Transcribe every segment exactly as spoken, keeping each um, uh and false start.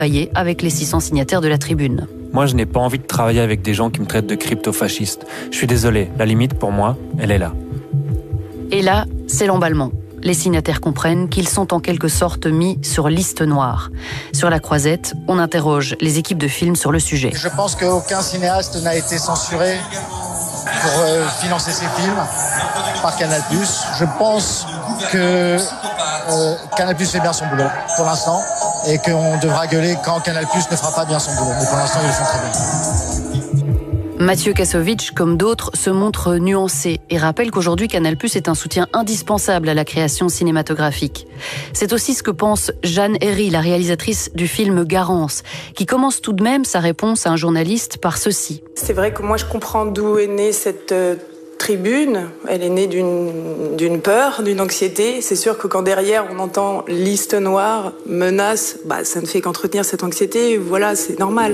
travailler avec les six cents signataires de la Tribune. Moi, je n'ai pas envie de travailler avec des gens qui me traitent de crypto-fasciste. Je suis désolé, la limite pour moi, elle est là. Et là, c'est l'emballement. Les signataires comprennent qu'ils sont en quelque sorte mis sur liste noire. Sur la croisette, on interroge les équipes de films sur le sujet. Je pense qu'aucun cinéaste n'a été censuré pour euh, financer ses films par Canal plus. Je pense que euh, Canal plus fait bien son boulot pour l'instant et qu'on devra gueuler quand Canal plus ne fera pas bien son boulot. Mais pour l'instant, ils le font très bien. Mathieu Kassovitch, comme d'autres, se montre nuancé et rappelle qu'aujourd'hui Canal plus est un soutien indispensable à la création cinématographique. C'est aussi ce que pense Jeanne Herry, la réalisatrice du film Garance, qui commence tout de même sa réponse à un journaliste par ceci. C'est vrai que moi je comprends d'où est née cette euh, tribune. Elle est née d'une, d'une peur, d'une anxiété. C'est sûr que quand derrière on entend liste noire, menace, bah, ça ne fait qu'entretenir cette anxiété. Voilà, c'est normal.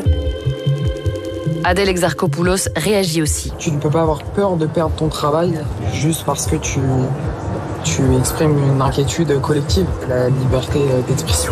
Adèle Exarchopoulos réagit aussi. Tu ne peux pas avoir peur de perdre ton travail juste parce que tu, tu exprimes une inquiétude collective, la liberté d'expression.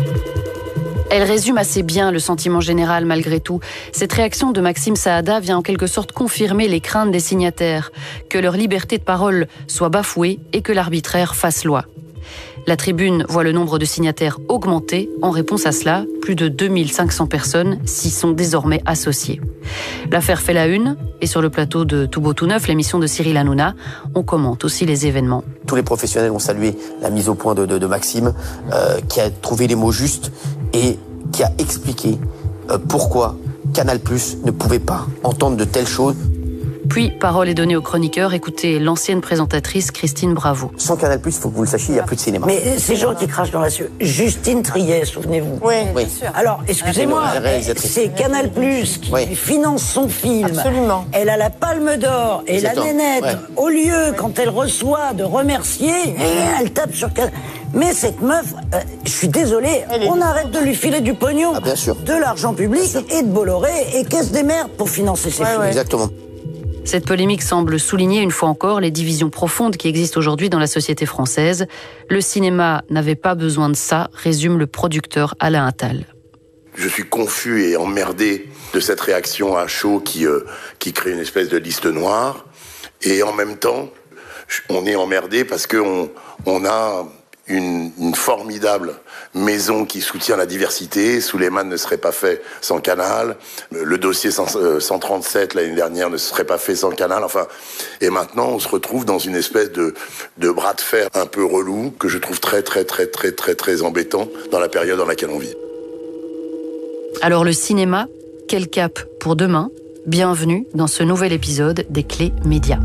Elle résume assez bien le sentiment général malgré tout. Cette réaction de Maxime Saada vient en quelque sorte confirmer les craintes des signataires, que leur liberté de parole soit bafouée et que l'arbitraire fasse loi. La Tribune voit le nombre de signataires augmenter. En réponse à cela, plus de deux mille cinq cents personnes s'y sont désormais associées. L'affaire fait la une, et sur le plateau de Tout beau tout neuf, l'émission de Cyril Hanouna, on commente aussi les événements. Tous les professionnels ont salué la mise au point de, de, de Maxime, euh, qui a trouvé les mots justes et qui a expliqué euh, pourquoi Canal plus ne pouvait pas entendre de telles choses. Puis, parole est donnée aux chroniqueurs. Écoutez l'ancienne présentatrice Christine Bravo. Sans Canal plus, il faut que vous le sachiez, il n'y a plus de cinéma. Mais ces gens qui crachent dans la sueur, Justine Triet, souvenez-vous. Oui, oui. Alors, excusez-moi, c'est Canal plus qui oui. finance son film. Absolument. Elle a la Palme d'Or et Exactement. la nénette. Ouais. Au lieu, ouais. quand elle reçoit, de remercier, elle tape sur Canal. Mais cette meuf, euh, je suis désolé, on arrête de lui filer du pognon, ah, bien sûr. de l'argent public et de Bolloré et caisse des merdes pour financer ses ouais, films. Ouais. Exactement. Cette polémique semble souligner une fois encore les divisions profondes qui existent aujourd'hui dans la société française. Le cinéma n'avait pas besoin de ça, résume le producteur Alain Attal. Je suis confus et emmerdé de cette réaction à chaud qui, euh, qui crée une espèce de liste noire. Et en même temps, on est emmerdé parce qu'on on a une, une formidable maison qui soutient la diversité. Souleymane ne serait pas fait sans Canal. Le dossier cent trente-sept l'année dernière ne serait pas fait sans Canal. Enfin, et maintenant, on se retrouve dans une espèce de, de bras de fer un peu relou que je trouve très, très, très, très, très, très embêtant dans la période dans laquelle on vit. Alors le cinéma, quel cap pour demain ? Bienvenue dans ce nouvel épisode des Clés Médias.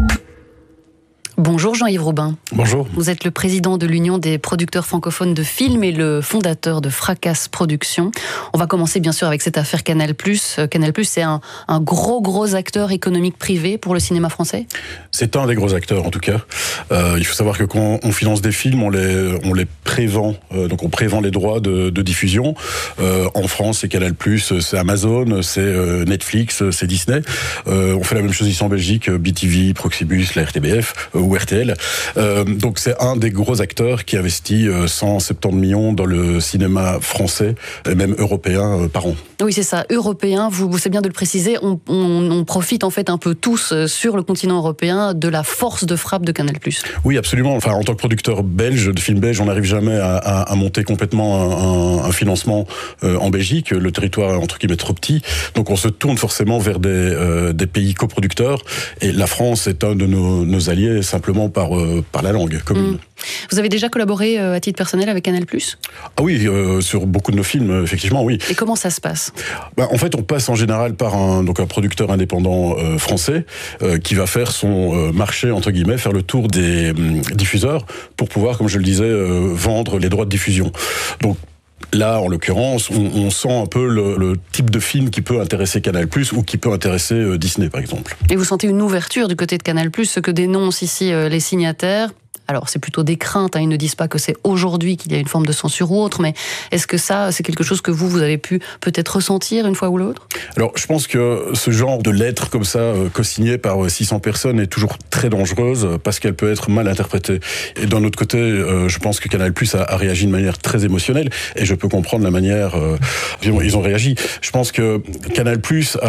Bonjour Jean-Yves Robin. Bonjour. Vous êtes le président de l'Union des producteurs francophones de films et le fondateur de Fracasse Productions. On va commencer bien sûr avec cette affaire Canal plus. Canal plus, c'est un, un gros gros acteur économique privé pour le cinéma français ? C'est un des gros acteurs en tout cas. Euh, il faut savoir que quand on finance des films, on les, on les prévend. Euh, donc on prévend les droits de, de diffusion. Euh, en France, c'est Canal plus, c'est Amazon, c'est euh, Netflix, c'est Disney. Euh, on fait la même chose ici en Belgique, B T V, Proxibus, la R T B F. Euh, ou R T L. Euh, donc c'est un des gros acteurs qui investit cent soixante-dix millions dans le cinéma français et même européen euh, par an. Oui, c'est ça, européen, vous, vous c'est bien de le préciser, on, on, on profite en fait un peu tous sur le continent européen de la force de frappe de Canal plus. Oui, absolument. Enfin, en tant que producteur belge, de films belges, on n'arrive jamais à, à, à monter complètement un, un financement euh, en Belgique. Le territoire est entre guillemets trop petit, donc on se tourne forcément vers des, euh, des pays coproducteurs et la France est un de nos, nos alliés simplement par, euh, par la langue commune. Mmh. Vous avez déjà collaboré euh, à titre personnel avec Canal plus ? Ah oui, euh, sur beaucoup de nos films, effectivement, oui. Et comment ça se passe ? Ben, en fait, on passe en général par un, donc un producteur indépendant euh, français euh, qui va faire son euh, marché, entre guillemets, faire le tour des euh, diffuseurs pour pouvoir, comme je le disais, euh, vendre les droits de diffusion. Donc, là, en l'occurrence, on, on sent un peu le, le type de film qui peut intéresser Canal plus ou qui peut intéresser euh, Disney, par exemple. Et vous sentez une ouverture du côté de Canal plus, ce que dénoncent ici euh, les signataires ? Alors c'est plutôt des craintes, hein, ils ne disent pas que c'est aujourd'hui qu'il y a une forme de censure ou autre, mais est-ce que ça, c'est quelque chose que vous, vous avez pu peut-être ressentir une fois ou l'autre ? Alors je pense que ce genre de lettre comme ça, euh, co-signée par six cents personnes, est toujours très dangereuse parce qu'elle peut être mal interprétée. Et d'un autre côté, euh, je pense que Canal+ a, a réagi de manière très émotionnelle, et je peux comprendre la manière euh, ils ont réagi. Je pense que Canal+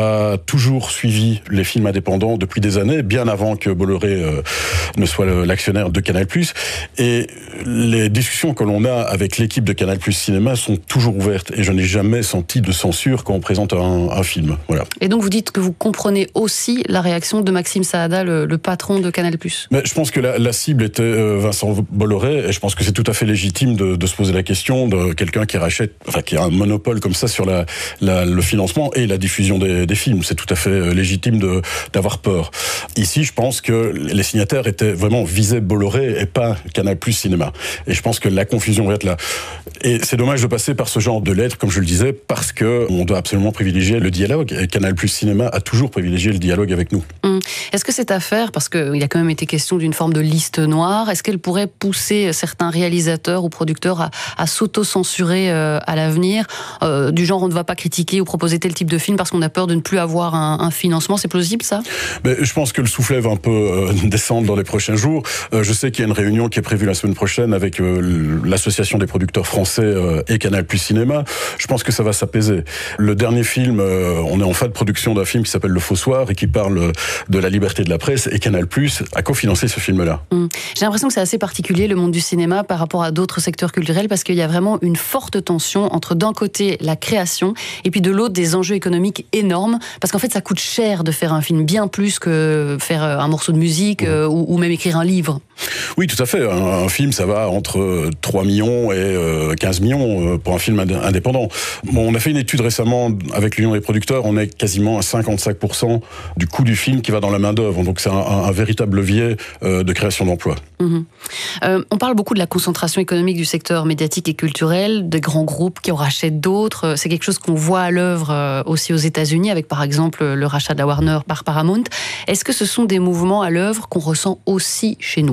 a toujours suivi les films indépendants depuis des années, bien avant que Bolloré euh, ne soit l'actionnaire de Canal+. Et les discussions que l'on a avec l'équipe de Canal+ Cinéma sont toujours ouvertes, et je n'ai jamais senti de censure quand on présente un, un film. Voilà. Et donc vous dites que vous comprenez aussi la réaction de Maxime Saada, le, le patron de Canal+. Mais je pense que la, la cible était euh, Vincent Bolloré, et je pense que c'est tout à fait légitime de, de se poser la question de quelqu'un qui rachète, enfin qui a un monopole comme ça sur la, la, le financement et la diffusion des, des films. C'est tout à fait légitime de, d'avoir peur. Ici, je pense que les signataires étaient vraiment visaient Bolloré et pas Canal+ Cinéma. Et je pense que la confusion va être là. Et c'est dommage de passer par ce genre de lettres, comme je le disais, parce que on doit absolument privilégier le dialogue. Et Canal+ Cinéma a toujours privilégié le dialogue avec nous. Hum. Est-ce que cette affaire, parce qu'il a quand même été question d'une forme de liste noire, est-ce qu'elle pourrait pousser certains réalisateurs ou producteurs à, à s'auto-censurer euh, à l'avenir, euh, du genre on ne va pas critiquer ou proposer tel type de film parce qu'on a peur de ne plus avoir un, un financement? C'est plausible ça? Mais je pense que le soufflet va un peu euh, descendre dans les prochains jours. Euh, je sais qu'il y a une réunion qui est prévue la semaine prochaine avec euh, l'association des producteurs français euh, et Canal+ Cinéma. Je pense que ça va s'apaiser. Le dernier film, euh, on est en fin de production d'un film qui s'appelle Le Fossoir et qui parle de la liberté de la presse, et Canal+ a cofinancé ce film-là. Mmh. J'ai l'impression que c'est assez particulier, le monde du cinéma, par rapport à d'autres secteurs culturels, parce qu'il y a vraiment une forte tension entre d'un côté la création et puis de l'autre des enjeux économiques énormes, parce qu'en fait ça coûte cher de faire un film, bien plus que faire un morceau de musique mmh. euh, ou, ou même écrire un livre. Oui, tout à fait. Un, un film, ça va entre trois millions et quinze millions pour un film indépendant. Bon, on a fait une étude récemment avec l'Union des producteurs, on est quasiment à cinquante-cinq pour cent du coût du film qui va dans la main-d'œuvre. Donc c'est un, un, un véritable levier euh, de création d'emplois. Mmh. Euh, on parle beaucoup de la concentration économique du secteur médiatique et culturel, des grands groupes qui en rachètent d'autres. C'est quelque chose qu'on voit à l'œuvre aussi aux États-Unis, avec par exemple le rachat de la Warner par Paramount. Est-ce que ce sont des mouvements à l'œuvre qu'on ressent aussi chez nous ?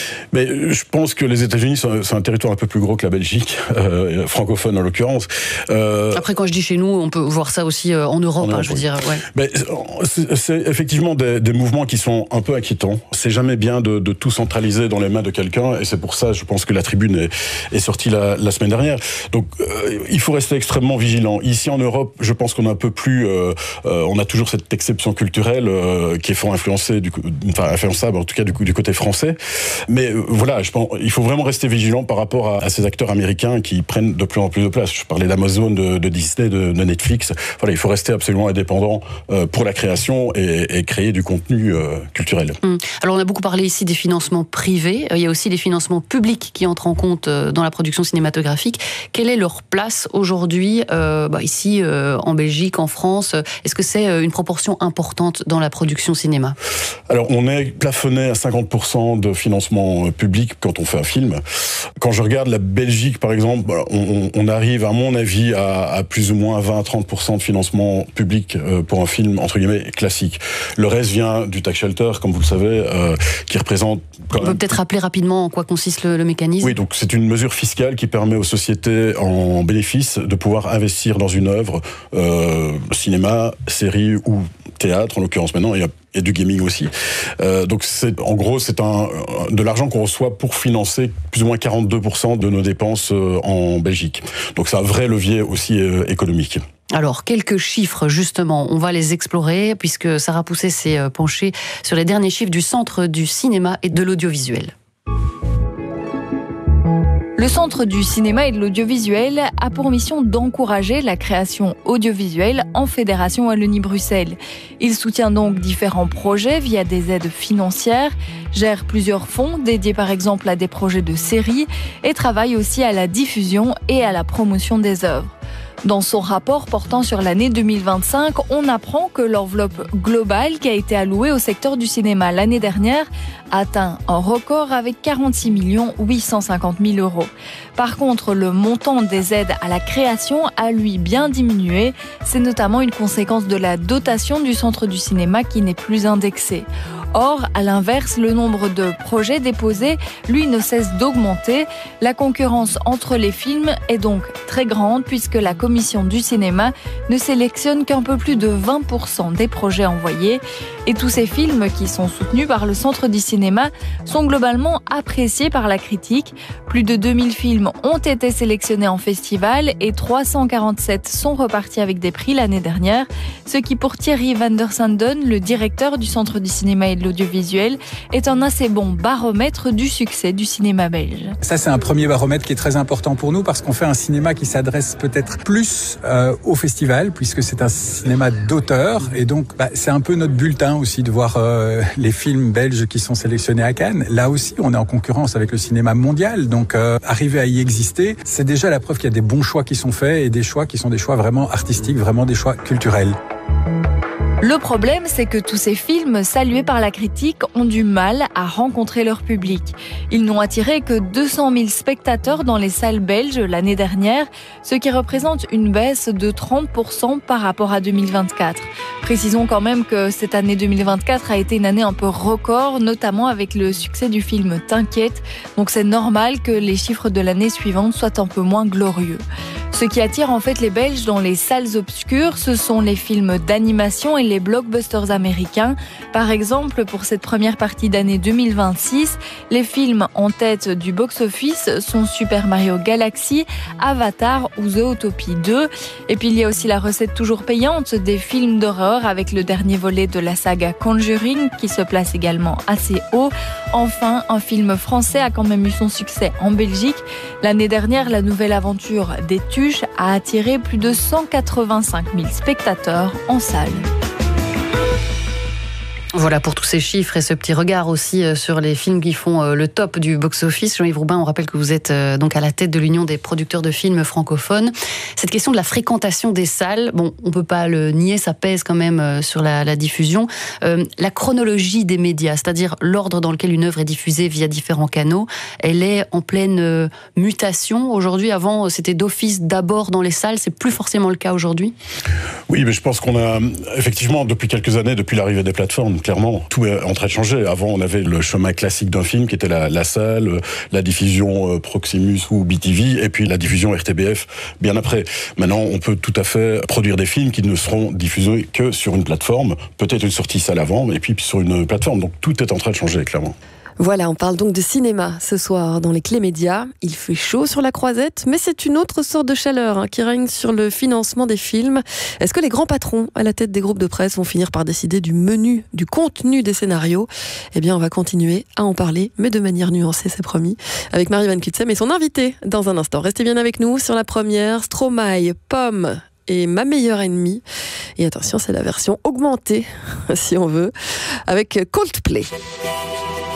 Mais je pense que les États-Unis sont, sont un territoire un peu plus gros que la Belgique, euh, francophone en l'occurrence. Euh, Après, quand je dis chez nous, on peut voir ça aussi en Europe, en Europe hein, je veux oui. dire. Ouais. Mais c'est, c'est effectivement des, des mouvements qui sont un peu inquiétants. C'est jamais bien de, de tout centraliser dans les mains de quelqu'un, et c'est pour ça, je pense que la tribune est, est sortie la, la semaine dernière. Donc, euh, il faut rester extrêmement vigilant. Ici en Europe, je pense qu'on est un peu plus, euh, euh, on a toujours cette exception culturelle euh, qui est fort influencée, du, enfin influençable en tout cas du, du côté français. Mais euh, voilà, je pense, il faut vraiment rester vigilant par rapport à, à ces acteurs américains qui prennent de plus en plus de place. Je parlais d'Amazon, de, de Disney, de, de Netflix. Voilà, il faut rester absolument indépendant euh, pour la création et, et créer du contenu euh, culturel. Hum. Alors on a beaucoup parlé ici des financements privés. Il y a aussi les financements publics qui entrent en compte dans la production cinématographique. Quelle est leur place aujourd'hui, euh, bah ici euh, en Belgique, en France? Est-ce que c'est une proportion importante dans la production cinéma? Alors on est plafonné à cinquante pour cent de financement public quand on fait un film. Quand je regarde la Belgique, par exemple, on, on arrive, à mon avis, à, à plus ou moins vingt à trente pour cent de financement public pour un film, entre guillemets, classique. Le reste vient du tax shelter, comme vous le savez, euh, qui représente... Quand on peut même... peut-être rappeler rapidement en quoi consiste le, le mécanisme? Oui, donc c'est une mesure fiscale qui permet aux sociétés en bénéfice de pouvoir investir dans une œuvre, euh, cinéma, série ou théâtre, en l'occurrence maintenant, il y a et du gaming aussi. Euh, donc c'est, en gros, c'est un, de l'argent qu'on reçoit pour financer plus ou moins quarante-deux pour cent de nos dépenses euh, en Belgique. Donc c'est un vrai levier aussi euh, économique. Alors, quelques chiffres, justement, on va les explorer, puisque Sarah Pousset s'est penchée sur les derniers chiffres du Centre du cinéma et de l'audiovisuel. Le Centre du cinéma et de l'audiovisuel a pour mission d'encourager la création audiovisuelle en Fédération Wallonie-Bruxelles. Il soutient donc différents projets via des aides financières, gère plusieurs fonds dédiés par exemple à des projets de séries et travaille aussi à la diffusion et à la promotion des œuvres. Dans son rapport portant sur l'année deux mille vingt-cinq, on apprend que l'enveloppe globale qui a été allouée au secteur du cinéma l'année dernière atteint un record avec quarante-six millions huit cent cinquante mille euros. Par contre, le montant des aides à la création a lui bien diminué. C'est notamment une conséquence de la dotation du Centre du cinéma qui n'est plus indexée. Or, à l'inverse, le nombre de projets déposés, lui, ne cesse d'augmenter. La concurrence entre les films est donc très grande puisque la commission du cinéma ne sélectionne qu'un peu plus de vingt pour cent des projets envoyés. Et tous ces films qui sont soutenus par le Centre du cinéma sont globalement appréciés par la critique. Plus de deux mille films ont été sélectionnés en festival et trois cent quarante-sept sont repartis avec des prix l'année dernière. Ce qui pour Thierry van der Sanden, le directeur du Centre du cinéma et de l'audiovisuel, est un assez bon baromètre du succès du cinéma belge. Ça, c'est un premier baromètre qui est très important pour nous parce qu'on fait un cinéma qui s'adresse peut-être plus euh, au festival puisque c'est un cinéma d'auteur et donc bah, c'est un peu notre bulletin aussi de voir euh, les films belges qui sont sélectionnés à Cannes. Là aussi, on est en concurrence avec le cinéma mondial, donc euh, arriver à y exister, c'est déjà la preuve qu'il y a des bons choix qui sont faits et des choix qui sont des choix vraiment artistiques, vraiment des choix culturels. Le problème, c'est que tous ces films, salués par la critique, ont du mal à rencontrer leur public. Ils n'ont attiré que deux cent mille spectateurs dans les salles belges l'année dernière, ce qui représente une baisse de trente pour cent par rapport à deux mille vingt-quatre. Précisons quand même que cette année deux mille vingt-quatre a été une année un peu record, notamment avec le succès du film T'inquiète. Donc c'est normal que les chiffres de l'année suivante soient un peu moins glorieux. Ce qui attire en fait les Belges dans les salles obscures, ce sont les films d'animation et les blockbusters américains. Par exemple, pour cette première partie d'année deux mille vingt-six, les films en tête du box-office sont Super Mario Galaxy, Avatar ou Zootopie deux. Et puis il y a aussi la recette toujours payante des films d'horreur avec le dernier volet de la saga Conjuring qui se place également assez haut. Enfin, un film français a quand même eu son succès en Belgique. L'année dernière, la nouvelle aventure des Tuches a attiré plus de cent quatre-vingt-cinq mille spectateurs en salle. Voilà pour tous ces chiffres et ce petit regard aussi sur les films qui font le top du box-office. Jean-Yves Roubin, on rappelle que vous êtes donc à la tête de l'Union des producteurs de films francophones. Cette question de la fréquentation des salles, bon, on peut pas le nier, ça pèse quand même sur la, la diffusion. Euh, la chronologie des médias, c'est-à-dire l'ordre dans lequel une œuvre est diffusée via différents canaux, elle est en pleine mutation aujourd'hui. Avant, c'était d'office d'abord dans les salles, c'est plus forcément le cas aujourd'hui. Oui, mais je pense qu'on a effectivement depuis quelques années, depuis l'arrivée des plateformes, clairement, tout est en train de changer. Avant, on avait le chemin classique d'un film qui était la, la salle, la diffusion Proximus ou B T V, et puis la diffusion R T B F bien après. Maintenant, on peut tout à fait produire des films qui ne seront diffusés que sur une plateforme, peut-être une sortie salle avant, et puis sur une plateforme. Donc tout est en train de changer, clairement. Voilà, on parle donc de cinéma ce soir dans les clés médias. Il fait chaud sur la Croisette, mais c'est une autre sorte de chaleur hein, qui règne sur le financement des films. Est-ce que les grands patrons à la tête des groupes de presse vont finir par décider du menu, du contenu des scénarios ? Eh bien, on va continuer à en parler, mais de manière nuancée, c'est promis, avec Marie Van Kutsem et son invité dans un instant. Restez bien avec nous sur la première, Stromae, Pomme et Ma meilleure ennemie. Et attention, c'est la version augmentée, si on veut, avec Coldplay.